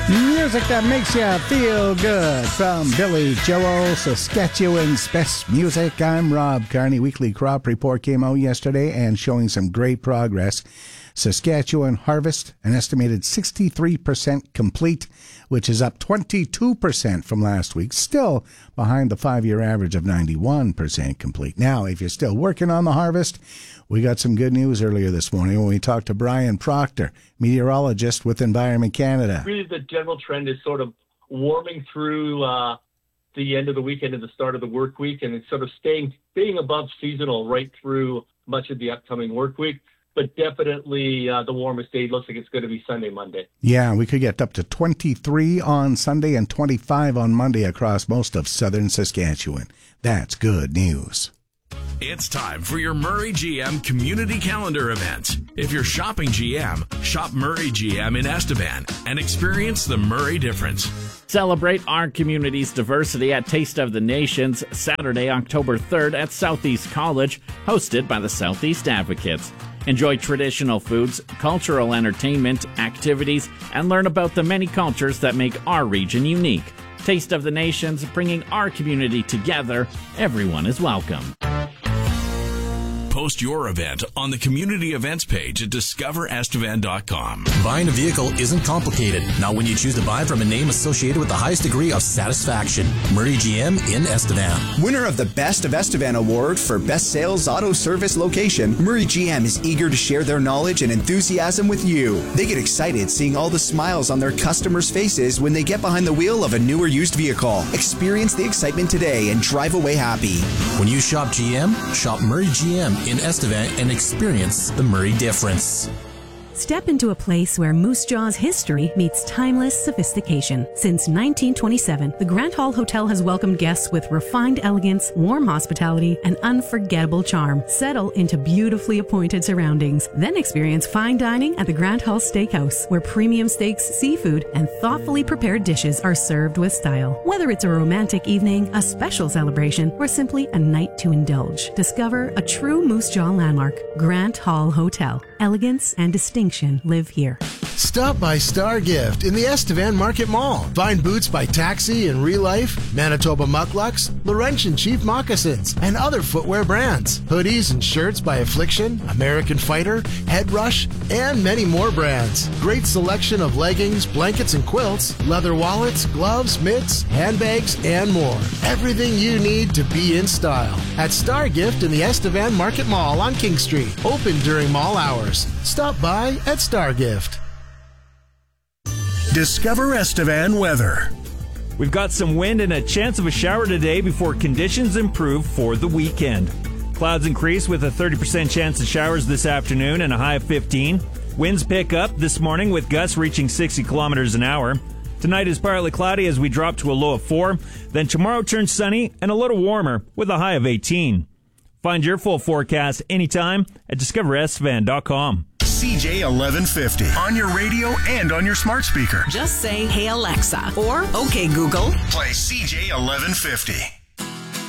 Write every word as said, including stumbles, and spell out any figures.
Music that makes you feel good from Billy Joel, Saskatchewan's best music. I'm Rob Carney. Weekly crop report came out yesterday and showing some great progress. Saskatchewan harvest, an estimated sixty-three percent complete, which is up twenty-two percent from last week, still behind the five-year average of ninety-one percent complete. Now, if you're still working on the harvest, we got some good news earlier this morning when we talked to Brian Proctor, meteorologist with Environment Canada. Really, the general trend is sort of warming through uh, the end of the weekend and the start of the work week, and it's sort of staying being above seasonal right through much of the upcoming work week. But definitely uh, the warmest day looks like it's going to be Sunday, Monday. Yeah, we could get up to twenty-three on Sunday and twenty-five on Monday across most of southern Saskatchewan. That's good news. It's time for your Murray G M Community Calendar event. If you're shopping G M, shop Murray G M in Estevan and experience the Murray difference. Celebrate our community's diversity at Taste of the Nations, Saturday, October third at Southeast College, hosted by the Southeast Advocates. Enjoy traditional foods, cultural entertainment, activities, and learn about the many cultures that make our region unique. Taste of the Nations, bringing our community together. Everyone is welcome. Post your event on the community events page at discover estevan dot com. Buying a vehicle isn't complicated. Not when you choose to buy from a name associated with the highest degree of satisfaction. Murray G M in Estevan. Winner of the Best of Estevan Award for Best Sales Auto Service Location, Murray G M is eager to share their knowledge and enthusiasm with you. They get excited seeing all the smiles on their customers' faces when they get behind the wheel of a new or used vehicle. Experience the excitement today and drive away happy. When you shop G M, shop Murray G M in Estevan and experience the Murray difference. Step into a place where Moose Jaw's history meets timeless sophistication. Since nineteen twenty-seven, the Grant Hall Hotel has welcomed guests with refined elegance, warm hospitality, and unforgettable charm. Settle into beautifully appointed surroundings. Then experience fine dining at the Grant Hall Steakhouse, where premium steaks, seafood, and thoughtfully prepared dishes are served with style. Whether it's a romantic evening, a special celebration, or simply a night to indulge, discover a true Moose Jaw landmark. Grant Hall Hotel. Elegance and distinction live here. Stop by Star Gift in the Estevan Market Mall. Find boots by Taxi and Real Life, Manitoba Mucklucks, Laurentian Chief Moccasins, and other footwear brands. Hoodies and shirts by Affliction, American Fighter, Head Rush, and many more brands. Great selection of leggings, blankets and quilts, leather wallets, gloves, mitts, handbags, and more. Everything you need to be in style. At Star Gift in the Estevan Market Mall on King Street. Open during mall hours. Stop by at Star Gift. Discover Estevan weather. We've got some wind and a chance of a shower today before conditions improve for the weekend. Clouds increase with a thirty percent chance of showers this afternoon and a high of fifteen. Winds pick up this morning with gusts reaching sixty kilometers an hour. Tonight is partly cloudy as we drop to a low of four. Then tomorrow turns sunny and a little warmer with a high of eighteen. Find your full forecast anytime at discover estevan dot com. C J eleven fifty on your radio and on your smart speaker. Just say, "Hey Alexa," or "Okay Google." Play C J eleven fifty.